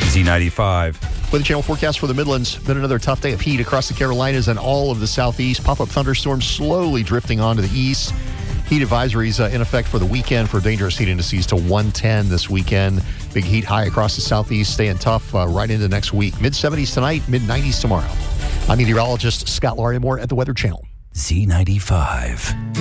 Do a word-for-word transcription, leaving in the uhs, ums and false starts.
Z ninety-five. With the channel forecast for the Midlands, been another tough day of heat across the Carolinas and all of the southeast. Pop-up thunderstorms slowly drifting onto the east. Heat advisories uh, in effect for the weekend for dangerous heat indices to one ten this weekend. Big heat high across the southeast, staying tough uh, right into next week. mid seventies tonight, mid nineties tomorrow. I'm meteorologist Scott Larimore at the Weather Channel. Z ninety-five.